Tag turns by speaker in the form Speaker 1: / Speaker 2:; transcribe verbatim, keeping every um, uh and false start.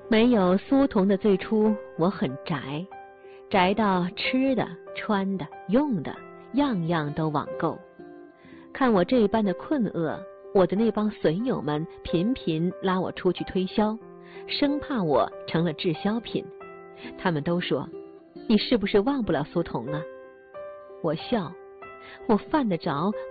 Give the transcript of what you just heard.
Speaker 1: 没有苏童的最初，我很宅，宅到吃的、穿的、用的，样样都网购。看我这般的困厄，我的那帮损友们频频拉我出去推销，生怕我成了滞销品。他们都说：“你是不是忘不了苏童啊？”我笑，我犯得着